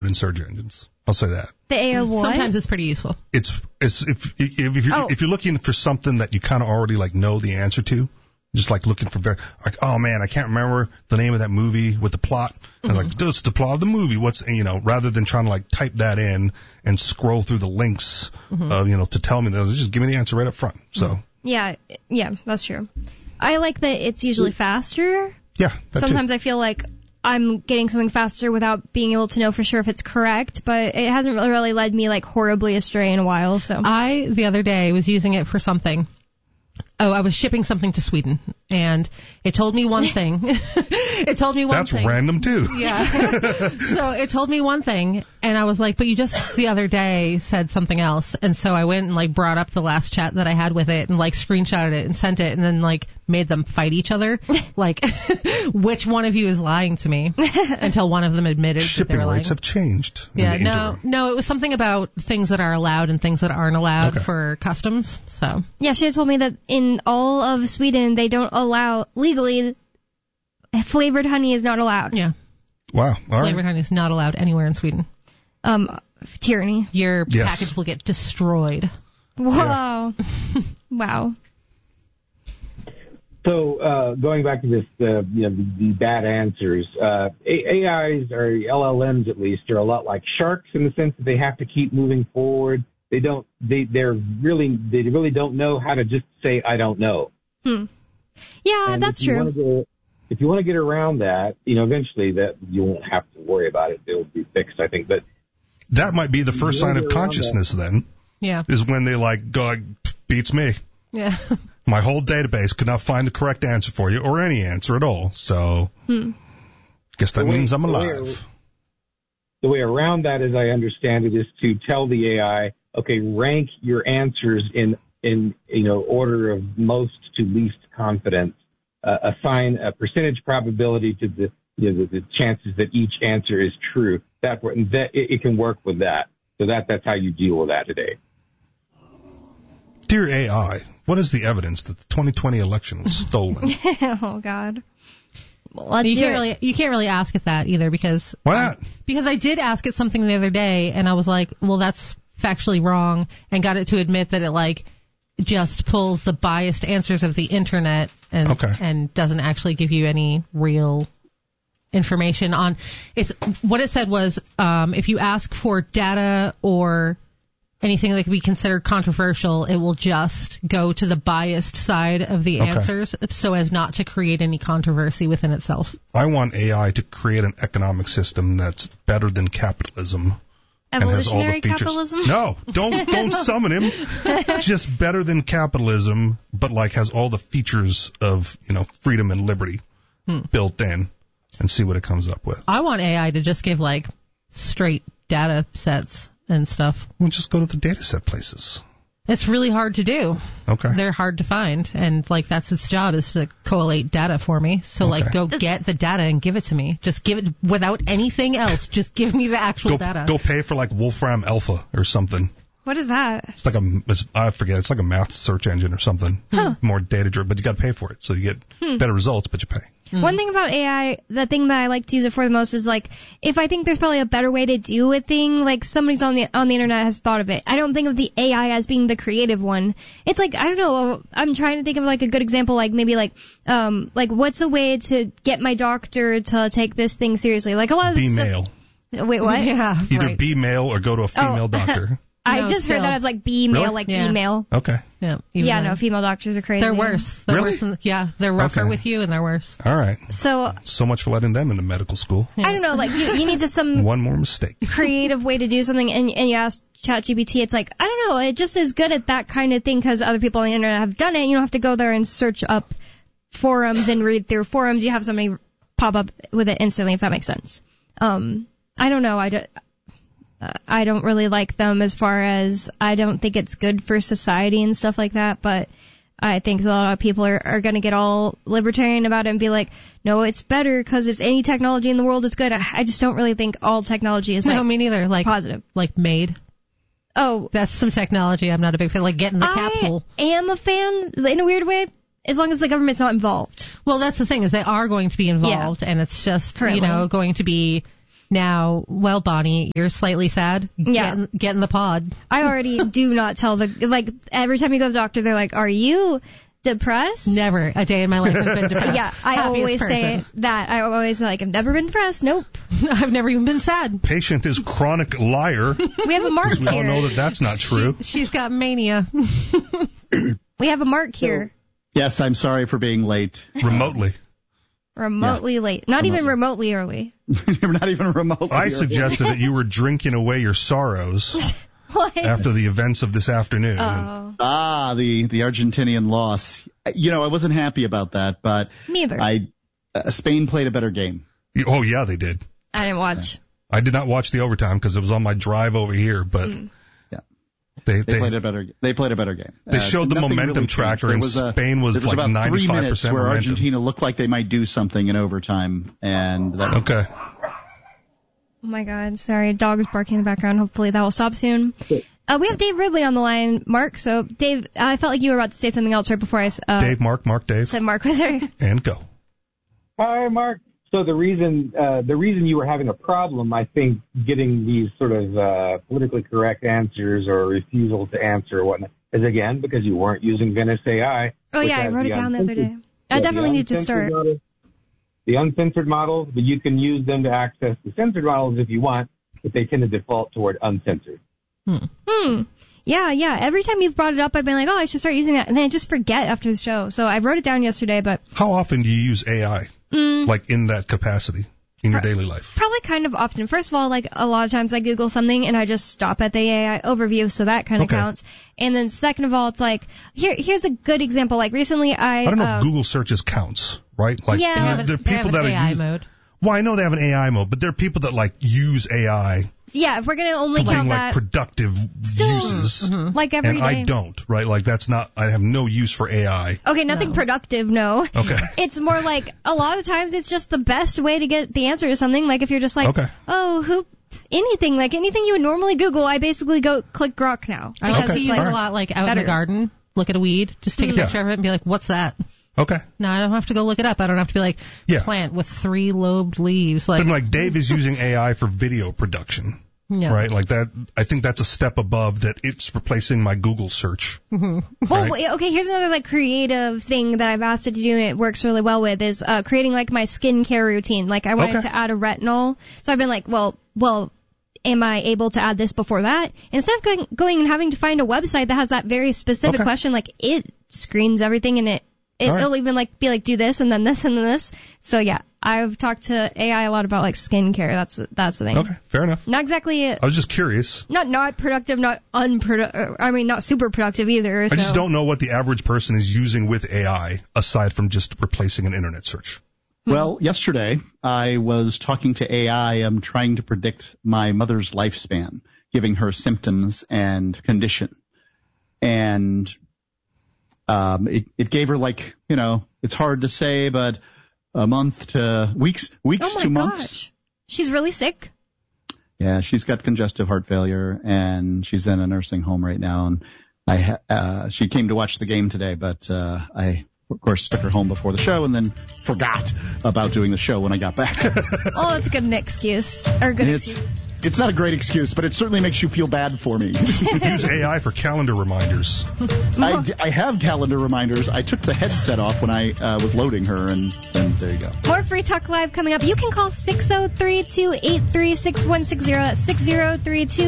in search engines. I'll say that. The AI what? Sometimes it's pretty useful. It's if you're looking for something that you kind of already like know the answer to, just like looking for like, oh man, I can't remember the name of that movie with the plot. And like, it's the plot of the movie. Rather than trying to like type that in and scroll through the links, to tell me that, just give me the answer right up front. So. Yeah, that's true. I like that it's usually faster. Yeah. Sometimes I feel like I'm getting something faster without being able to know for sure if it's correct, but it hasn't really led me like horribly astray in a while. So I, the other day, was using it for something. I was shipping something to Sweden, and it told me one thing. That's random, too. Yeah. So it told me one thing, and I was like, but you just the other day said something else. And so I went and, like, brought up the last chat that I had with it and, like, screenshotted it and sent it and then, like, made them fight each other. Like, which one of you is lying to me? Until one of them admitted that they were lying. Shipping rates have changed. Yeah, no, it was something about things that are allowed and things that aren't allowed for customs. So yeah, she had told me that in all of Sweden, they don't allow, legally, flavored honey is not allowed. Yeah. Wow. Flavored honey is not allowed anywhere in Sweden. Tyranny. Your package will get destroyed. Whoa. Yeah. Wow. So going back to this, the bad answers, AIs or LLMs at least are a lot like sharks in the sense that they have to keep moving forward. They really don't know how to just say I don't know. Yeah, and that's true. If you want to get around that, eventually that you won't have to worry about it. It'll be fixed, I think. But that might be the first sign of consciousness. Then, is when they go, beats me. Yeah. My whole database could not find the correct answer for you, or any answer at all. So, guess that means I'm alive. The way around that, as I understand it, is to tell the AI, okay, rank your answers in order of most to least confidence. Assign a percentage probability to the chances that each answer is true. That it can work with that. So that's how you deal with that today. Dear AI, what is the evidence that the 2020 election was stolen? Oh God. You can't really ask it that either because why not? Because I did ask it something the other day and I was like, well, that's factually wrong, and got it to admit that it just pulls the biased answers of the internet and doesn't actually give you any real information on it's what it said was if you ask for data or anything that could be considered controversial, it will just go to the biased side of the answers so as not to create any controversy within itself. I want AI to create an economic system that's better than capitalism. Evolutionary capitalism? No, don't summon him. Just better than capitalism, but has all the features of, freedom and liberty built in, and see what it comes up with. I want AI to just give straight data sets and stuff. Well, just go to the data set places. It's really hard to do. Okay. They're hard to find, and that's its job is to collate data for me. So go get the data and give it to me. Just give it without anything else. Just give me the actual data. Go pay for Wolfram Alpha or something. What is that? It's I forget. It's like a math search engine or something. More data driven, but you got to pay for it, so you get better results, but you pay. One thing about AI, the thing that I like to use it for the most is if I think there's probably a better way to do a thing, somebody's on the internet has thought of it. I don't think of the AI as being the creative one. It's I don't know. I'm trying to think of a good example, maybe what's a way to get my doctor to take this thing seriously? A lot of be male. Wait, what? Yeah. Either be male or go to a female doctor. I just heard that as be male, really? Email. Okay. Yeah. No, female doctors are crazy. They're worse. Really? They're rougher with you and they're worse. All right. So much for letting them in the medical school. I don't know, you need some one more mistake. Creative way to do something, and you ask ChatGPT, it's I don't know, it just is good at that kind of thing because other people on the internet have done it. You don't have to go there and search up forums and read through forums. You have somebody pop up with it instantly, if that makes sense. I don't know. I don't really like them as far as I don't think it's good for society and stuff like that, but I think a lot of people are going to get all libertarian about it and be no, it's better because it's any technology in the world is good. I just don't really think all technology is no, me neither. Positive. Made. Oh. That's some technology I'm not a big fan. Getting the capsule. I am a fan in a weird way. As long as the government's not involved. Well, that's the thing is they are going to be involved, and it's just, going to be Now, well, Bonnie, you're slightly sad. Yeah. Get in the pod. I already do not tell every time you go to the doctor, they're like, are you depressed? Never a day in my life have been depressed. Yeah, I always say that. I always I've never been depressed. Nope. I've never even been sad. Patient is chronic liar. We have a mark here. We all know that that's not true. She's got mania. We have a mark here. Yes, I'm sorry for being late. Remotely late. Not even remotely early. You're not even remotely I suggested that you were drinking away your sorrows after the events of this afternoon. Oh. The Argentinian loss. I wasn't happy about that, but neither. Spain played a better game. Oh, yeah, they did. I didn't watch. I did not watch the overtime because it was on my drive over here, but They played a better. They played a better game. They showed the momentum really tracker, and Spain was like about 95% 3 minutes where momentum. Argentina looked like they might do something in overtime, and that. Okay. Oh my God! Sorry, dog's barking in the background. Hopefully that will stop soon. We have Dave Ridley on the line, Mark. So Dave, I felt like you were about to say something else right before I. Dave, Mark, Dave. Said Mark was there. And go. Hi, Mark. So the reason you were having a problem, I think, getting these sort of politically correct answers or refusal to answer or whatnot, is again because you weren't using Venice AI. Oh yeah, I wrote it down the other day. I definitely need to start. The uncensored models, but you can use them to access the censored models if you want, but they tend to default toward uncensored. Yeah. Every time you've brought it up, I've been like, oh, I should start using that, and then I just forget after the show. So I wrote it down yesterday, but. How often do you use AI? Like in that capacity in your daily life? Probably kind of often. First of all, like a lot of times I Google something and I just stop at the AI overview, so that kind of counts. And then second of all, it's like, here's a good example. Like recently I don't know if Google searches counts, right? Like, yeah. There are people that AI mode. Well, I know they have an AI mode, but there are people that like use AI. Yeah, if we're gonna only count like that productive uses, like every and day. I don't, right? Like that's not. I have no use for AI. Okay, nothing productive, no. Okay. It's more like a lot of times it's just the best way to get the answer to something. Like if you're just like, anything you would normally Google, I basically go click Grok now. I like to use it a lot, like out in the garden, look at a weed, just take a picture of it and be like, what's that? Okay. No, I don't have to go look it up. I don't have to be like, plant with 3 lobed leaves. Like Dave is using AI for video production. Yeah. Right? Like that, I think that's a step above that it's replacing my Google search. Well, okay, here's another like creative thing that I've asked it to do and it works really well with is creating like my skincare routine. Like I wanted to add a retinol. So I've been like, well, am I able to add this before that? Instead of going and having to find a website that has that very specific question, like it screens everything and it'll even like be like, do this and then this and then this. So yeah, I've talked to AI a lot about like skincare. That's the thing. Okay, fair enough. Not exactly. I was just curious. Not productive, not unproductive. I mean, not super productive either. I just don't know what the average person is using with AI aside from just replacing an internet search. Well, yesterday I was talking to AI. I'm trying to predict my mother's lifespan, giving her symptoms and condition, and it gave her like, it's hard to say, but a month to weeks to months. Gosh. She's really sick. Yeah, she's got congestive heart failure and she's in a nursing home right now. And she came to watch the game today, but I of course took her home before the show and then forgot about doing the show when I got back. Oh, that's a good excuse. Or good excuse. It's not a great excuse, but it certainly makes you feel bad for me. Use AI for calendar reminders. I have calendar reminders. I took the headset off when I was loading her, and there you go. More Free Talk Live coming up. You can call 603-283-6160,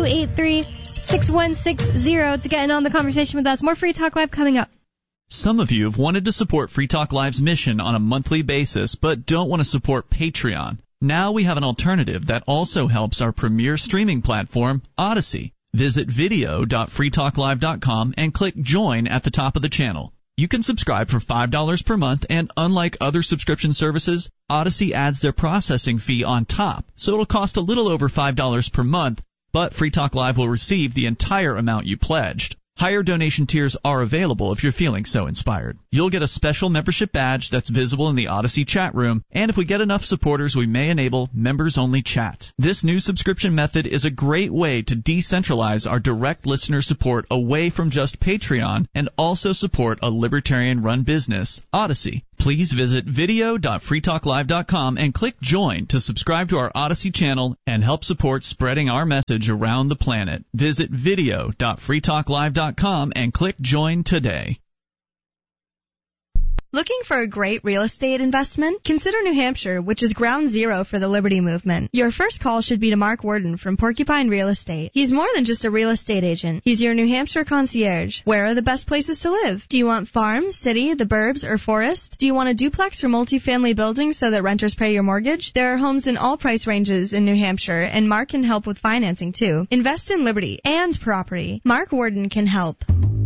603-283-6160 to get in on the conversation with us. More Free Talk Live coming up. Some of you have wanted to support Free Talk Live's mission on a monthly basis, but don't want to support Patreon. Now we have an alternative that also helps our premier streaming platform, Odyssey. Visit video.freetalklive.com and click Join at the top of the channel. You can subscribe for $5 per month, and unlike other subscription services, Odyssey adds their processing fee on top, so it'll cost a little over $5 per month, but Free Talk Live will receive the entire amount you pledged. Higher donation tiers are available if you're feeling so inspired. You'll get a special membership badge that's visible in the Odyssey chat room, and if we get enough supporters, we may enable members-only chat. This new subscription method is a great way to decentralize our direct listener support away from just Patreon and also support a libertarian-run business, Odyssey. Please visit video.freetalklive.com and click Join to subscribe to our Odyssey channel and help support spreading our message around the planet. Visit video.freetalklive.com and click Join today. Looking for a great real estate investment? Consider New Hampshire, which is ground zero for the Liberty Movement. Your first call should be to Mark Worden from Porcupine Real Estate. He's more than just a real estate agent. He's your New Hampshire concierge. Where are the best places to live? Do you want farm, city, the burbs, or forest? Do you want a duplex or multifamily building so that renters pay your mortgage? There are homes in all price ranges in New Hampshire, and Mark can help with financing too. Invest in Liberty and property. Mark Worden can help.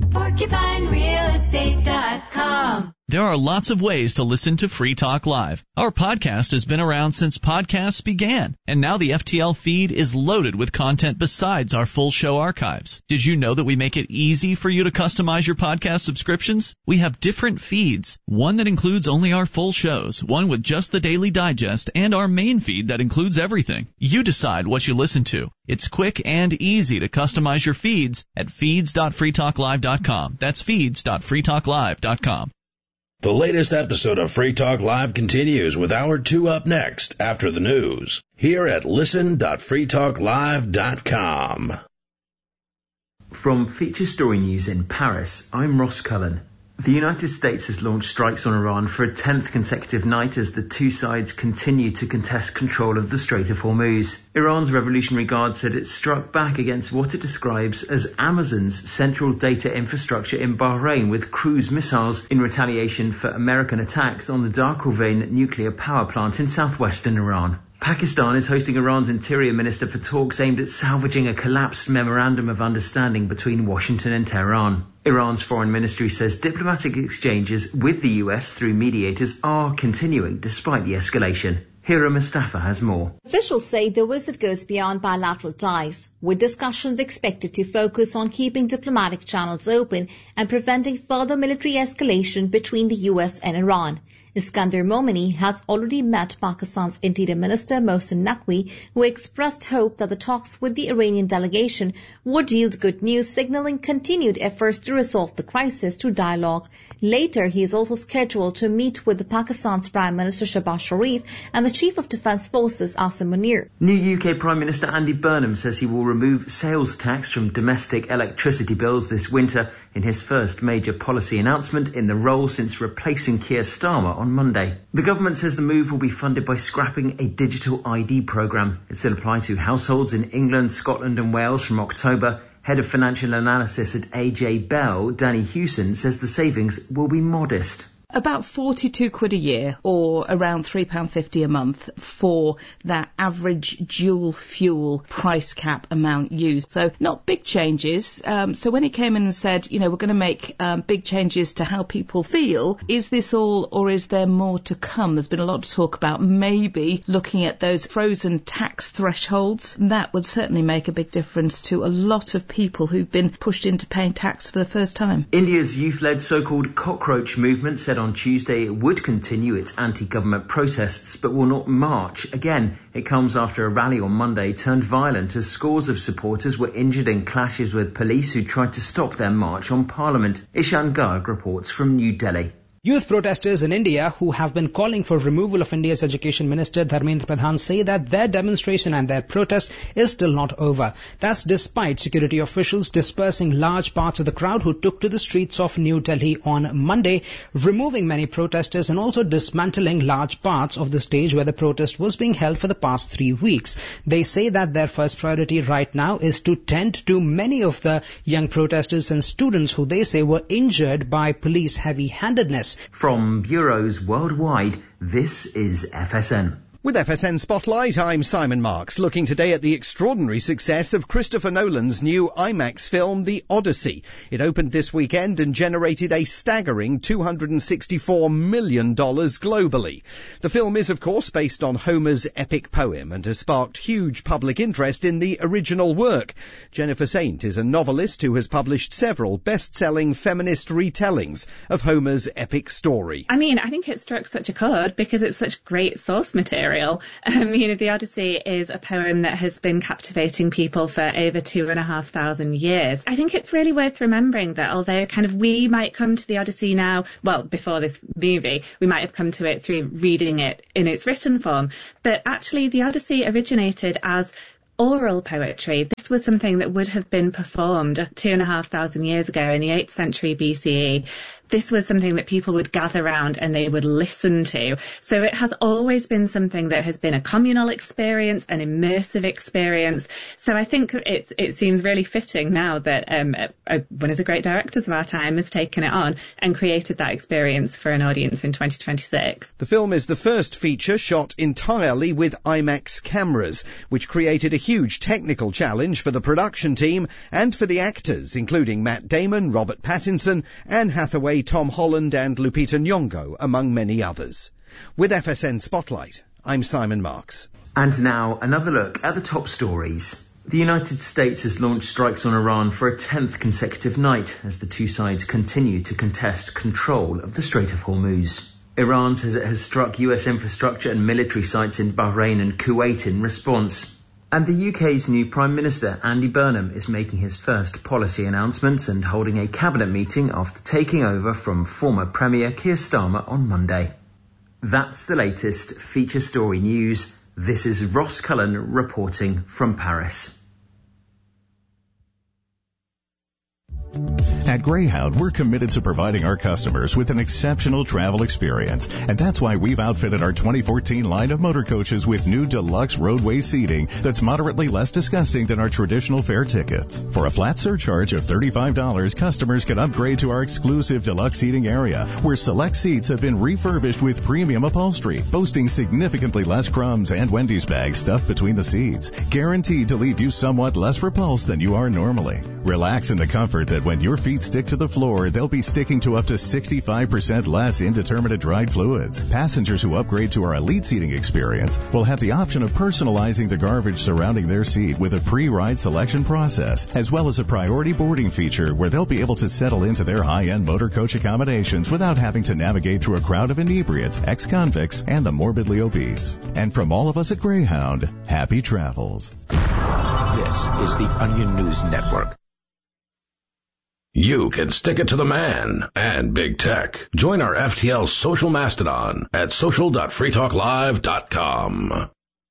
PorcupineRealEstate.com. There are lots of ways to listen to Free Talk Live. Our podcast has been around since podcasts began, and now the FTL feed is loaded with content besides our full show archives. Did you know that we make it easy for you to customize your podcast subscriptions? We have different feeds, one that includes only our full shows, one with just the Daily Digest, and our main feed that includes everything. You decide what you listen to. It's quick and easy to customize your feeds at feeds.freetalklive.com. That's feeds.freetalklive.com. The latest episode of Free Talk Live continues with Hour 2 up next after the news here at listen.freetalklive.com. From Feature Story News in Paris, I'm Ross Cullen. The United States has launched strikes on Iran for a 10th consecutive night as the two sides continue to contest control of the Strait of Hormuz. Iran's Revolutionary Guard said it struck back against what it describes as Amazon's central data infrastructure in Bahrain with cruise missiles in retaliation for American attacks on the Darqourvane nuclear power plant in southwestern Iran. Pakistan is hosting Iran's interior minister for talks aimed at salvaging a collapsed memorandum of understanding between Washington and Tehran. Iran's foreign ministry says diplomatic exchanges with the US through mediators are continuing despite the escalation. Hira Mustafa has more. Officials say the visit goes beyond bilateral ties, with discussions expected to focus on keeping diplomatic channels open and preventing further military escalation between the US and Iran. Iskander Momini has already met Pakistan's Interior Minister Mohsin Naqvi, who expressed hope that the talks with the Iranian delegation would yield good news, signaling continued efforts to resolve the crisis through dialogue. Later, he is also scheduled to meet with Pakistan's Prime Minister Shehbaz Sharif and the Chief of Defence Forces Asim Munir. New UK Prime Minister Andy Burnham says he will remove sales tax from domestic electricity bills this winter in his first major policy announcement in the role since replacing Keir Starmer on Monday. The government says the move will be funded by scrapping a digital ID programme. It will apply to households in England, Scotland and Wales from October. Head of Financial Analysis at AJ Bell, Danny Hewson, says the savings will be modest. About £42 a year, or around £3.50 a month for that average dual fuel price cap amount used. So not big changes. So when he came in and said, we're going to make big changes to how people feel, is this all or is there more to come? There's been a lot of talk about maybe looking at those frozen tax thresholds. That would certainly make a big difference to a lot of people who've been pushed into paying tax for the first time. India's youth-led so-called cockroach movement said on Tuesday it would continue its anti-government protests but will not march again. It comes after a rally on Monday turned violent as scores of supporters were injured in clashes with police who tried to stop their march on Parliament. Ishan Garg reports from New Delhi. Youth protesters in India who have been calling for removal of India's Education Minister Dharmendra Pradhan say that their demonstration and their protest is still not over. That's despite security officials dispersing large parts of the crowd who took to the streets of New Delhi on Monday, removing many protesters and also dismantling large parts of the stage where the protest was being held for the past 3 weeks. They say that their first priority right now is to tend to many of the young protesters and students who they say were injured by police heavy-handedness. From bureaus worldwide, this is FSN. With FSN Spotlight, I'm Simon Marks, looking today at the extraordinary success of Christopher Nolan's new IMAX film, The Odyssey. It opened this weekend and generated a staggering $264 million globally. The film is, of course, based on Homer's epic poem and has sparked huge public interest in the original work. Jennifer Saint is a novelist who has published several best-selling feminist retellings of Homer's epic story. I think it struck such a chord because it's such great source material. Ariel. The Odyssey is a poem that has been captivating people for over 2,500 years. I think it's really worth remembering that although we might come to the Odyssey now, well, before this movie, we might have come to it through reading it in its written form, but actually the Odyssey originated as oral poetry. This was something that would have been performed 2,500 years ago in the 8th century BCE. This was something that people would gather around and they would listen to. So it has always been something that has been a communal experience, an immersive experience. So I think it seems really fitting now that one of the great directors of our time has taken it on and created that experience for an audience in 2026. The film is the first feature shot entirely with IMAX cameras, which created a huge technical challenge for the production team and for the actors, including Matt Damon, Robert Pattinson, Anne Hathaway, Tom Holland and Lupita Nyong'o, among many others. With FSN Spotlight, I'm Simon Marks. And now another look at the top stories. The United States has launched strikes on Iran for a 10th consecutive night as the two sides continue to contest control of the Strait of Hormuz. Iran says it has struck US infrastructure and military sites in Bahrain and Kuwait in response. And the UK's new Prime Minister, Andy Burnham, is making his first policy announcements and holding a cabinet meeting after taking over from former Premier Keir Starmer on Monday. That's the latest feature story news. This is Ross Cullen reporting from Paris. At Greyhound, we're committed to providing our customers with an exceptional travel experience, and that's why we've outfitted our 2014 line of motor coaches with new deluxe roadway seating that's moderately less disgusting than our traditional fare tickets. For a flat surcharge of $35, customers can upgrade to our exclusive deluxe seating area, where select seats have been refurbished with premium upholstery, boasting significantly less crumbs and Wendy's bags stuffed between the seats, guaranteed to leave you somewhat less repulsed than you are normally. Relax in the comfort that when your feet stick to the floor, they'll be sticking to up to 65% less indeterminate dried fluids. Passengers who upgrade to our elite seating experience will have the option of personalizing the garbage surrounding their seat with a pre-ride selection process, as well as a priority boarding feature where they'll be able to settle into their high-end motor coach accommodations without having to navigate through a crowd of inebriates, ex-convicts, and the morbidly obese. And from all of us at Greyhound, happy travels. This is the Onion News Network. You can stick it to the man and big tech. Join our FTL social mastodon at social.freetalklive.com.